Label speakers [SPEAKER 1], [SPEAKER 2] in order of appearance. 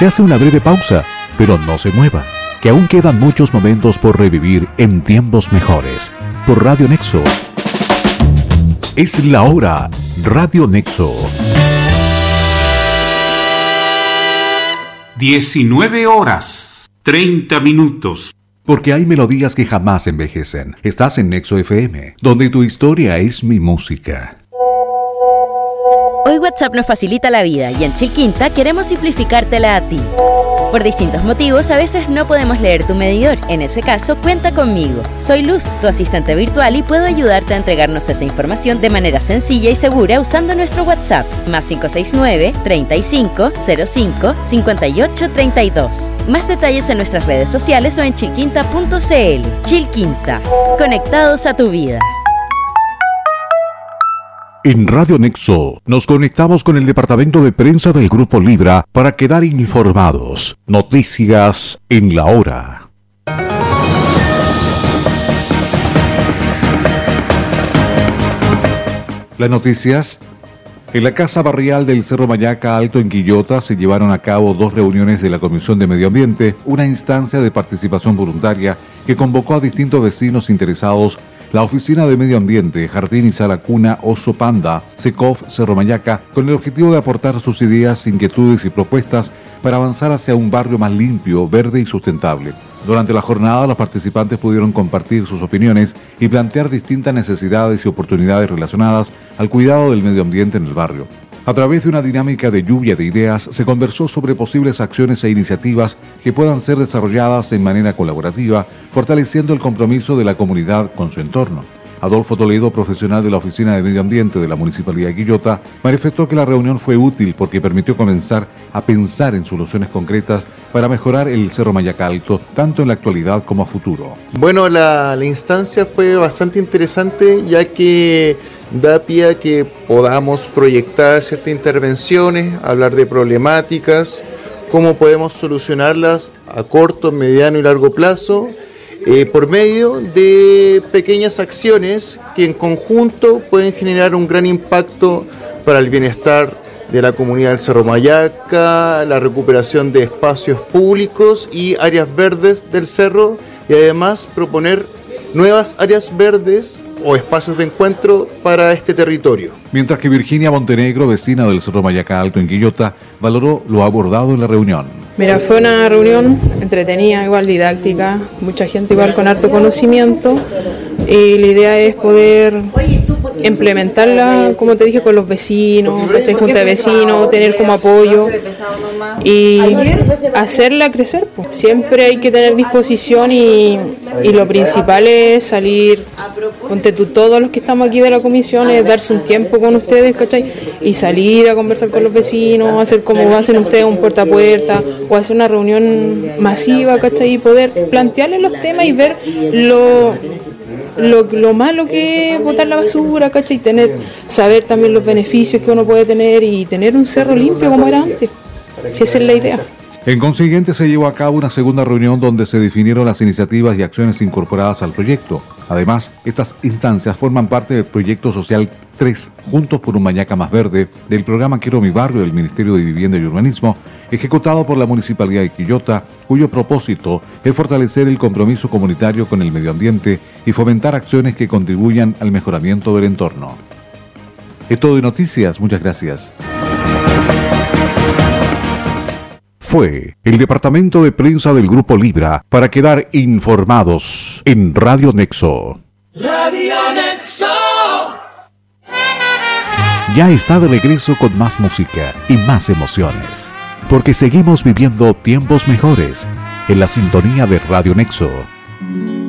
[SPEAKER 1] Se hace una breve pausa, pero no se mueva, que aún quedan muchos momentos por revivir en tiempos mejores. Por Radio Nexo. Es la hora. Radio Nexo.
[SPEAKER 2] 19 horas, 30 minutos.
[SPEAKER 1] Porque hay melodías que jamás envejecen. Estás en Nexo FM, donde tu historia es mi música.
[SPEAKER 3] Hoy WhatsApp nos facilita la vida y en Chilquinta queremos simplificártela a ti. Por distintos motivos, a veces no podemos leer tu medidor. En ese caso, cuenta conmigo. Soy Luz, tu asistente virtual, y puedo ayudarte a entregarnos esa información de manera sencilla y segura usando nuestro WhatsApp, más 569-3505-5832. Más detalles en nuestras redes sociales o en chilquinta.cl. Chilquinta, conectados a tu vida.
[SPEAKER 1] En Radio Nexo nos conectamos con el departamento de prensa del Grupo Libra para quedar informados. Noticias en la hora. Las noticias. En la Casa Barrial del Cerro Mayaca Alto en Quillota se llevaron a cabo 2 reuniones de la Comisión de Medio Ambiente, una instancia de participación voluntaria que convocó a distintos vecinos interesados, la Oficina de Medio Ambiente, Jardín y Sala Cuna, Oso Panda, SECOF, Cerro Mayaca, con el objetivo de aportar sus ideas, inquietudes y propuestas para avanzar hacia un barrio más limpio, verde y sustentable. Durante la jornada, los participantes pudieron compartir sus opiniones y plantear distintas necesidades y oportunidades relacionadas al cuidado del medio ambiente en el barrio. A través de una dinámica de lluvia de ideas, se conversó sobre posibles acciones e iniciativas que puedan ser desarrolladas en manera colaborativa, fortaleciendo el compromiso de la comunidad con su entorno. Adolfo Toledo, profesional de la Oficina de Medio Ambiente de la Municipalidad de Quillota, manifestó que la reunión fue útil porque permitió comenzar a pensar en soluciones concretas para mejorar el Cerro Mayaca Alto, tanto en la actualidad como a futuro.
[SPEAKER 4] Bueno, la instancia fue bastante interesante, ya que da pie a que podamos proyectar ciertas intervenciones, hablar de problemáticas, cómo podemos solucionarlas a corto, mediano y largo plazo, por medio de pequeñas acciones que en conjunto pueden generar un gran impacto para el bienestar de la comunidad del Cerro Mayaca, la recuperación de espacios públicos y áreas verdes del cerro, y además proponer nuevas áreas verdes o espacios de encuentro para este territorio.
[SPEAKER 1] Mientras que Virginia Montenegro, vecina del Cerro Mayaca Alto en Quillota, valoró lo abordado en la reunión.
[SPEAKER 5] Mira, fue una reunión entretenida, igual didáctica, mucha gente igual con harto conocimiento, y la idea es poder implementarla, como te dije, con los vecinos, ¿cachai? Junta de vecinos, tener como apoyo y hacerla crecer, pues. Siempre hay que tener disposición y lo principal es salir, ponte tú, todos los que estamos aquí de la comisión, es darse un tiempo con ustedes, ¿cachai? Y salir a conversar con los vecinos, hacer como hacen ustedes un puerta a puerta, o hacer una reunión masiva, ¿cachai? Y poder plantearles los temas y ver lo malo que es botar la basura, ¿cachai? Y saber también los beneficios que uno puede tener y tener un cerro limpio como era antes. Si esa es la idea.
[SPEAKER 1] En consiguiente, se llevó a cabo una segunda reunión donde se definieron las iniciativas y acciones incorporadas al proyecto. Además, estas instancias forman parte del proyecto social 3, Juntos por un Mayaca Más Verde, del programa Quiero Mi Barrio del Ministerio de Vivienda y Urbanismo, ejecutado por la Municipalidad de Quillota, cuyo propósito es fortalecer el compromiso comunitario con el medio ambiente y fomentar acciones que contribuyan al mejoramiento del entorno. Es todo de noticias, muchas gracias. Fue el departamento de prensa del Grupo Libra para quedar informados en Radio Nexo.
[SPEAKER 6] Radio Nexo.
[SPEAKER 1] Ya está de regreso con más música y más emociones, porque seguimos viviendo tiempos mejores en la sintonía de Radio Nexo.